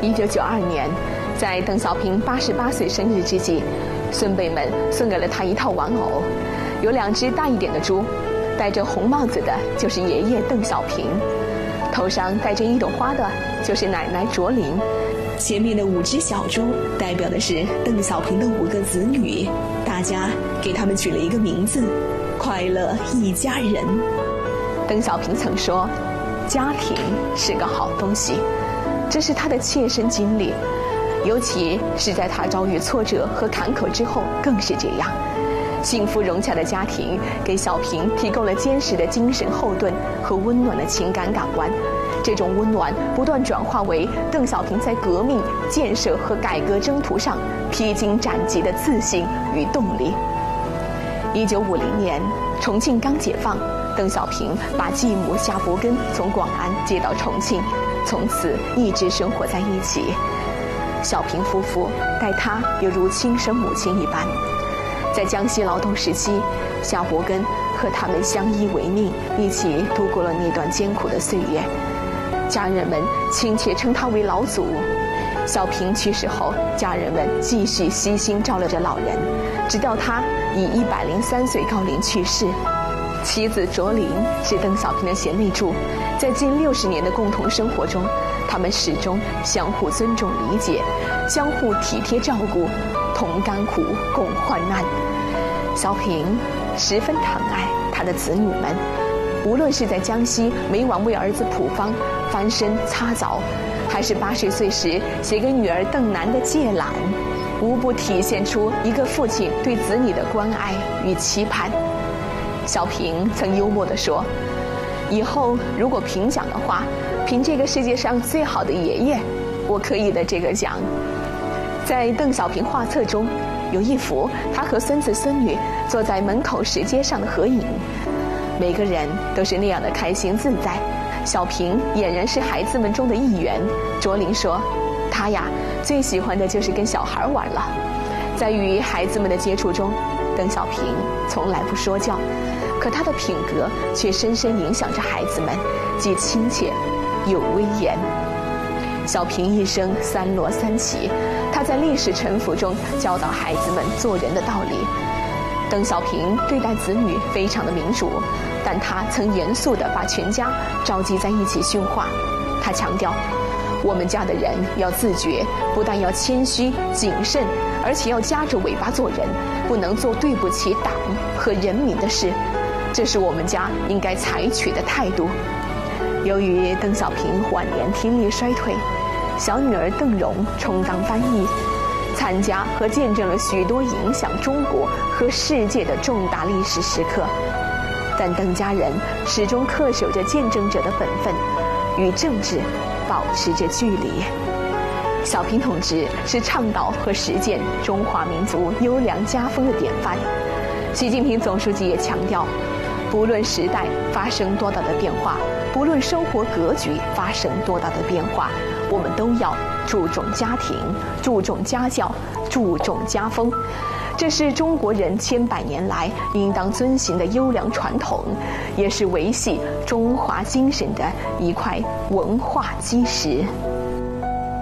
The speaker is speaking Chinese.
1992年，在邓小平88岁生日之际，孙辈们送给了他一套玩偶，有2只大一点的猪，戴着红帽子的就是爷爷邓小平，头上戴着1朵花的就是奶奶卓琳，前面的5只小猪代表的是邓小平的5个子女，大家给他们取了一个名字：快乐一家人。邓小平曾说，家庭是个好东西，这是他的切身经历，尤其是在他遭遇挫折和坎坷之后更是这样。幸福融洽的家庭给小平提供了坚实的精神后盾和温暖的情感港湾，这种温暖不断转化为邓小平在革命、建设和改革征途上披荆斩棘的自信与动力。1950年，重庆刚解放，邓小平把继母夏伯根从广安接到重庆，从此一直生活在一起。小平夫妇待他犹如亲生母亲一般。在江西劳动时期，夏伯根和他们相依为命，一起度过了那段艰苦的岁月。家人们亲切称他为老祖。小平去世后，家人们继续悉心照料着老人，直到他以103岁高龄去世。妻子卓琳是邓小平的贤内助，在近60年的共同生活中，他们始终相互尊重理解，相互体贴照顾，同甘苦共患难。小平十分疼爱他的子女们，无论是在江西每晚为儿子普方翻身擦澡，还是80岁时写给女儿邓楠的戒览，无不体现出一个父亲对子女的关爱与期盼。小平曾幽默地说，以后如果评奖的话，评这个世界上最好的爷爷，我可以的这个奖。在邓小平画册中，有一幅他和孙子孙女坐在门口石阶上的合影，每个人都是那样的开心自在。小平俨然是孩子们中的一员。卓琳说，他呀最喜欢的就是跟小孩玩了。在与孩子们的接触中，邓小平从来不说教，可他的品格却深深影响着孩子们，既亲切又威严。小平一生3落3起，他在历史沉浮中教导孩子们做人的道理。邓小平对待子女非常的民主，但他曾严肃地把全家召集在一起训话。他强调，我们家的人要自觉，不但要谦虚谨慎，而且要夹着尾巴做人，不能做对不起党和人民的事，这是我们家应该采取的态度。由于邓小平晚年听力衰退，小女儿邓蓉充当翻译，参加和见证了许多影响中国和世界的重大历史时刻。但邓家人始终恪守着见证者的本分，与政治保持着距离。小平同志是倡导和实践中华民族优良家风的典范。习近平总书记也强调，不论时代发生多大的变化，不论生活格局发生多大的变化，我们都要注重家庭，注重家教，注重家风。这是中国人千百年来应当遵循的优良传统，也是维系中华精神的一块文化基石。